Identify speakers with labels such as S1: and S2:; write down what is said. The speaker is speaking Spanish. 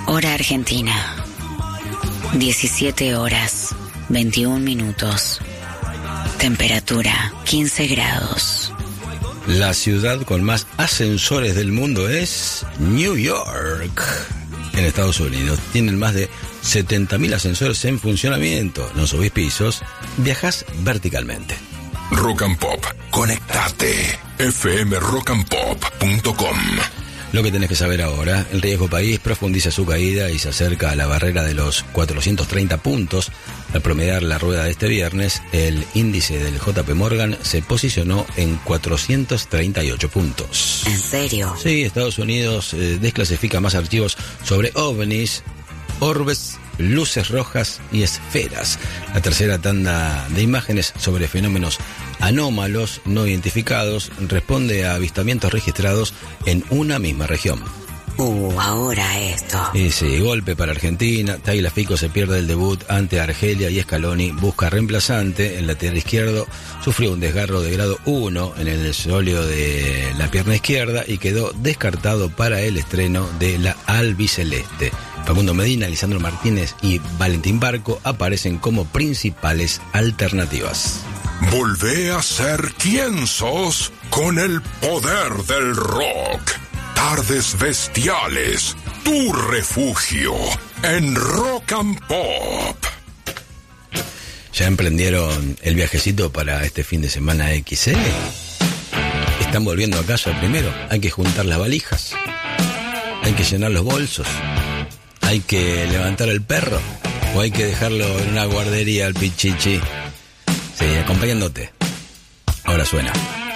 S1: Hora Argentina. 17 horas, 21 minutos. Temperatura 15 grados.
S2: La ciudad con más ascensores del mundo es New York, en Estados Unidos. Tienen más de 70.000 ascensores en funcionamiento. No subís pisos, viajás verticalmente.
S3: Rock and Pop, conectate. fmrockandpop.com.
S2: Lo que tenés que saber ahora: el riesgo país profundiza su caída y se acerca a la barrera de los 430 puntos. Al promediar la rueda de este viernes, el índice del JP Morgan se posicionó en 438 puntos.
S1: ¿En serio?
S2: Sí, Estados Unidos desclasifica más archivos sobre ovnis, orbes, luces rojas y esferas. La tercera tanda de imágenes sobre fenómenos anómalos no identificados responde a avistamientos registrados en una misma región.
S1: Ahora esto.
S2: Y sí, golpe para Argentina. Tagliafico se pierde el debut ante Argelia y Scaloni busca reemplazante. El lateral izquierdo sufrió un desgarro de grado 1 en el sóleo de la pierna izquierda y quedó descartado para el estreno de la albiceleste. Facundo Medina, Lisandro Martínez y Valentín Barco aparecen como principales alternativas.
S3: Volvé a ser quien sos con el poder del rock. Tardes Bestiales, tu refugio en Rock and Pop.
S2: ¿Ya emprendieron el viajecito para este fin de semana XL? ¿Están volviendo a casa primero? Hay que juntar las valijas, hay que llenar los bolsos, hay que levantar el perro o hay que dejarlo en una guardería al pichichi. Sí, acompañándote. Ahora suena